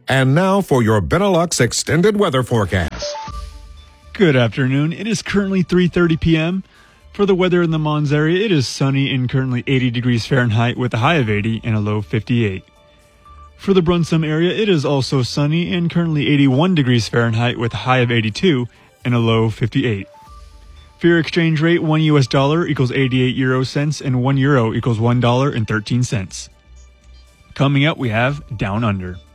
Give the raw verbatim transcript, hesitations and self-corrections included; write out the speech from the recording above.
And now for your Benelux extended weather forecast. Good afternoon. It is currently three thirty p.m. For the weather in the Mons area, it is sunny and currently eighty degrees Fahrenheit with a high of eighty and a low of fifty-eight. For the Brunssum area, it is also sunny and currently eighty-one degrees Fahrenheit with a high of eighty-two and a low of fifty-eight. For your exchange rate, one U S dollar equals eighty-eight euro cents and one euro equals one dollar and thirteen cents. Coming up, we have Down Under.